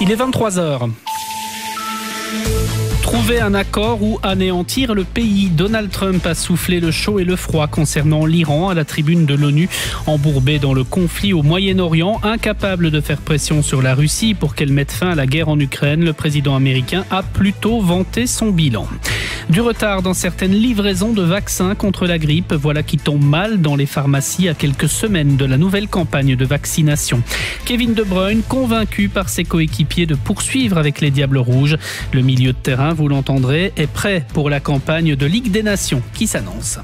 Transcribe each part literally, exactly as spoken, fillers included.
Il est vingt-trois heures. Trouver un accord ou anéantir le pays. Donald Trump a soufflé le chaud et le froid concernant l'Iran à la tribune de l'ONU. Embourbé dans le conflit au Moyen-Orient, incapable de faire pression sur la Russie pour qu'elle mette fin à la guerre en Ukraine, le président américain a plutôt vanté son bilan. Du retard dans certaines livraisons de vaccins contre la grippe, voilà qui tombe mal dans les pharmacies à quelques semaines de la nouvelle campagne de vaccination. Kevin De Bruyne, convaincu par ses coéquipiers de poursuivre avec les Diables Rouges. Le milieu de terrain, vous l'entendrez, est prêt pour la campagne de Ligue des Nations qui s'annonce.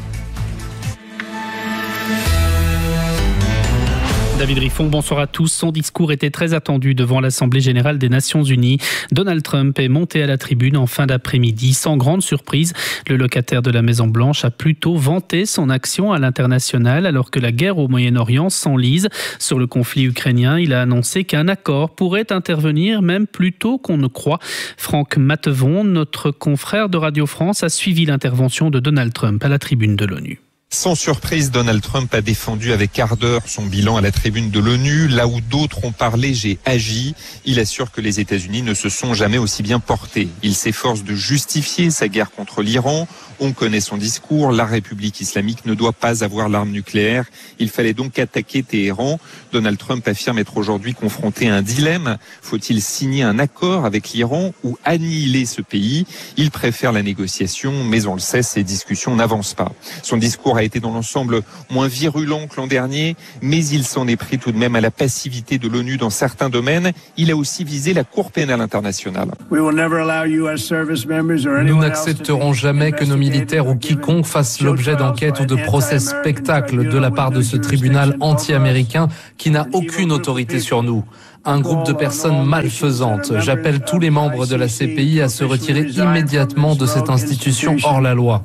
David Riffon, bonsoir à tous. Son discours était très attendu devant l'Assemblée générale des Nations unies. Donald Trump est monté à la tribune en fin d'après-midi. Sans grande surprise, le locataire de la Maison-Blanche a plutôt vanté son action à l'international alors que la guerre au Moyen-Orient s'enlise. Sur le conflit ukrainien, il a annoncé qu'un accord pourrait intervenir même plus tôt qu'on ne croit. Franck Mattevon, notre confrère de Radio France, a suivi l'intervention de Donald Trump à la tribune de l'ONU. Sans surprise, Donald Trump a défendu avec ardeur son bilan à la tribune de l'ONU. Là où d'autres ont parlé, j'ai agi. Il assure que les États-Unis ne se sont jamais aussi bien portés. Il s'efforce de justifier sa guerre contre l'Iran. On connaît son discours. La République islamique ne doit pas avoir l'arme nucléaire. Il fallait donc attaquer Téhéran. Donald Trump affirme être aujourd'hui confronté à un dilemme. Faut-il signer un accord avec l'Iran ou annihiler ce pays? Il préfère la négociation, mais on le sait, ces discussions n'avancent pas. Son discours a été dans l'ensemble moins virulent que l'an dernier, mais il s'en est pris tout de même à la passivité de l'ONU dans certains domaines. Il a aussi visé la Cour pénale internationale. Nous n'accepterons jamais que nos militaires ou quiconque fassent l'objet d'enquêtes ou de procès spectacles de la part de ce tribunal anti-américain qui n'a aucune autorité sur nous. Un groupe de personnes malfaisantes. J'appelle tous les membres de la C P I à se retirer immédiatement de cette institution hors la loi.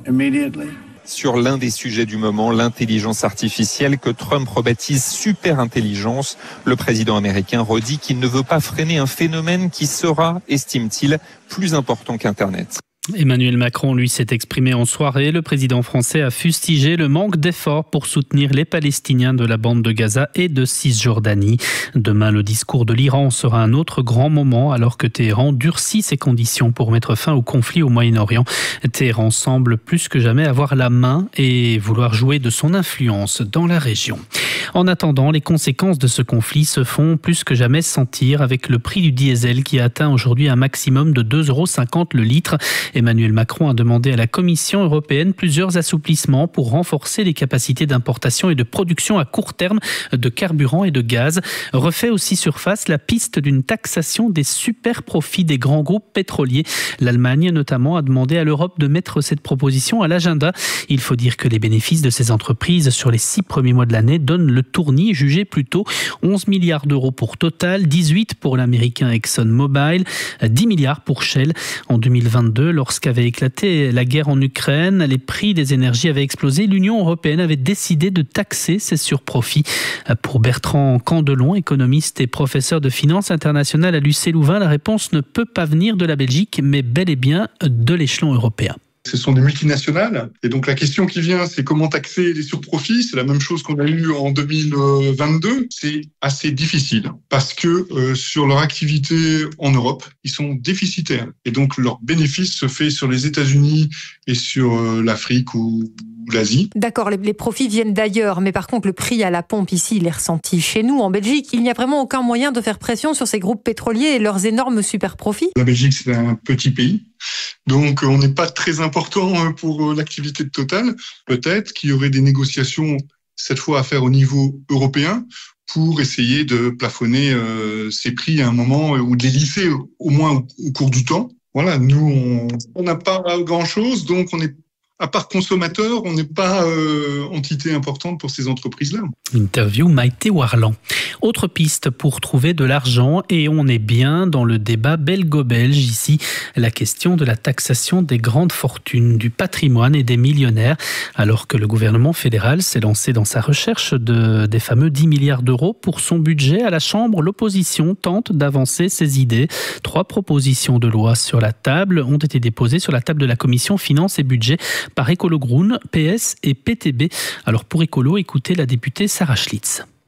Sur l'un des sujets du moment, l'intelligence artificielle que Trump rebaptise super-intelligence. Le président américain redit qu'il ne veut pas freiner un phénomène qui sera, estime-t-il, plus important qu'Internet. Emmanuel Macron, lui, s'est exprimé en soirée. Le président français a fustigé le manque d'efforts pour soutenir les Palestiniens de la bande de Gaza et de Cisjordanie. Demain, le discours de l'Iran sera un autre grand moment alors que Téhéran durcit ses conditions pour mettre fin au conflit au Moyen-Orient. Téhéran semble plus que jamais avoir la main et vouloir jouer de son influence dans la région. En attendant, les conséquences de ce conflit se font plus que jamais sentir avec le prix du diesel qui a atteint aujourd'hui un maximum de deux euros cinquante le litre. Emmanuel Macron a demandé à la Commission européenne plusieurs assouplissements pour renforcer les capacités d'importation et de production à court terme de carburant et de gaz. Refait aussi surface la piste d'une taxation des super profits des grands groupes pétroliers. L'Allemagne notamment a demandé à l'Europe de mettre cette proposition à l'agenda. Il faut dire que les bénéfices de ces entreprises sur les six premiers mois de l'année donnent le tournis, jugé plutôt onze milliards d'euros pour Total, dix-huit pour l'américain ExxonMobil, dix milliards pour Shell. En deux mille vingt-deux, lorsqu'avait éclaté la guerre en Ukraine, les prix des énergies avaient explosé. L'Union européenne avait décidé de taxer ces surprofits. Pour Bertrand Candelon, économiste et professeur de finance internationale à l'U C Louvain, la réponse ne peut pas venir de la Belgique, mais bel et bien de l'échelon européen. Ce sont des multinationales. Et donc, la question qui vient, c'est comment taxer les surprofits. C'est la même chose qu'on a eu en deux mille vingt-deux. C'est assez difficile parce que euh, sur leur activité en Europe, ils sont déficitaires. Et donc, leur bénéfice se fait sur les États-Unis et sur euh, l'Afrique ou l'Asie. D'accord, les, les profits viennent d'ailleurs, mais par contre le prix à la pompe ici, il est ressenti chez nous, en Belgique. Il n'y a vraiment aucun moyen de faire pression sur ces groupes pétroliers et leurs énormes super profits. La Belgique, c'est un petit pays, donc on n'est pas très important pour l'activité de Total. Peut-être qu'il y aurait des négociations, cette fois à faire au niveau européen, pour essayer de plafonner euh, ces prix à un moment, ou de les lisser au moins au, au cours du temps. Voilà, nous, on n'a pas grand-chose, donc on est à part consommateur, on n'est pas euh, entité importante pour ces entreprises-là. Interview Maïté Warlan. Autre piste pour trouver de l'argent, et on est bien dans le débat belgo-belge ici, la question de la taxation des grandes fortunes, du patrimoine et des millionnaires. Alors que le gouvernement fédéral s'est lancé dans sa recherche de, des fameux dix milliards d'euros pour son budget, à la Chambre, l'opposition tente d'avancer ses idées. Trois propositions de loi sur la table ont été déposées sur la table de la Commission Finances et Budget par Écolo Groen, P S et P T B. Alors pour Écolo, écoutez la députée Sarah Schlitz.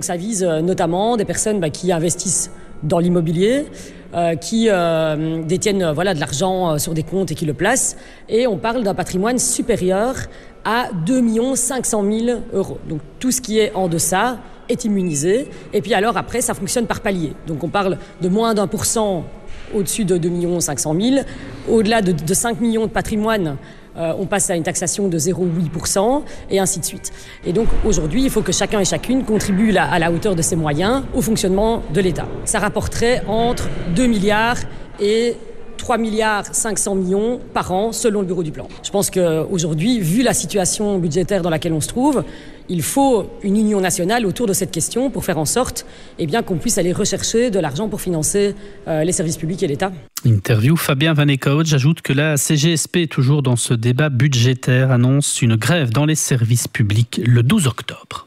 Ça vise notamment des personnes bah, qui investissent dans l'immobilier, euh, qui euh, détiennent euh, voilà, de l'argent euh, sur des comptes et qui le placent. Et on parle d'un patrimoine supérieur à deux millions cinq cent mille euros. Donc tout ce qui est en deçà est immunisé. Et puis alors après, ça fonctionne par palier. Donc on parle de moins d'un pour cent au-dessus de deux millions cinq cent mille. Au-delà de, de cinq millions de patrimoine, Euh, on passe à une taxation de zéro virgule huit pour cent et ainsi de suite. Et donc aujourd'hui, il faut que chacun et chacune contribue la, à la hauteur de ses moyens au fonctionnement de l'État. Ça rapporterait entre deux milliards et trois milliards cinq cents millions par an selon le bureau du plan. Je pense qu'aujourd'hui, vu la situation budgétaire dans laquelle on se trouve, il faut une union nationale autour de cette question pour faire en sorte eh bien, qu'on puisse aller rechercher de l'argent pour financer euh, les services publics et l'État. Interview Fabien Van Eekhout. J'ajoute que la C G S P, toujours dans ce débat budgétaire, annonce une grève dans les services publics le douze octobre.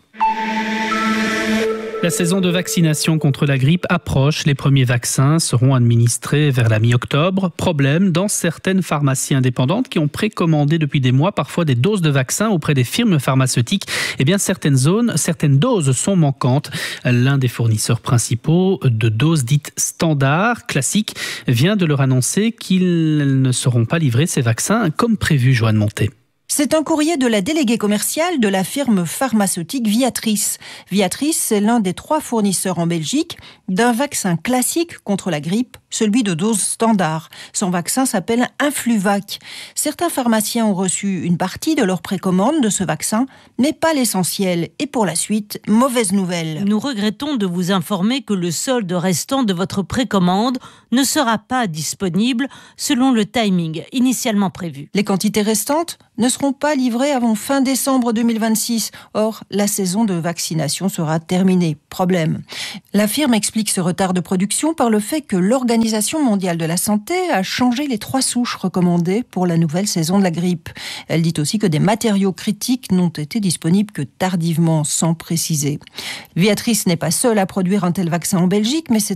La saison de vaccination contre la grippe approche. Les premiers vaccins seront administrés vers la mi-octobre. Problème, dans certaines pharmacies indépendantes qui ont précommandé depuis des mois parfois des doses de vaccins auprès des firmes pharmaceutiques, eh bien certaines zones, certaines doses sont manquantes. L'un des fournisseurs principaux de doses dites standards, classiques, vient de leur annoncer qu'ils ne seront pas livrés ces vaccins comme prévu, Joanne Monté. C'est un courrier de la déléguée commerciale de la firme pharmaceutique Viatris. Viatris, c'est l'un des trois fournisseurs en Belgique d'un vaccin classique contre la grippe, celui de dose standard. Son vaccin s'appelle Influvac. Certains pharmaciens ont reçu une partie de leur précommande de ce vaccin, mais pas l'essentiel. Et pour la suite, mauvaise nouvelle. Nous regrettons de vous informer que le solde restant de votre précommande ne sera pas disponible selon le timing initialement prévu. Les quantités restantes ne seront pas livrées avant fin décembre deux mille vingt-six. Or, la saison de vaccination sera terminée. Problème. La firme explique ce retard de production par le fait que l'Organisation mondiale de la santé a changé les trois souches recommandées pour la nouvelle saison de la grippe. Elle dit aussi que des matériaux critiques n'ont été disponibles que tardivement, sans préciser. Viatris n'est pas seule à produire un tel vaccin en Belgique, mais c'est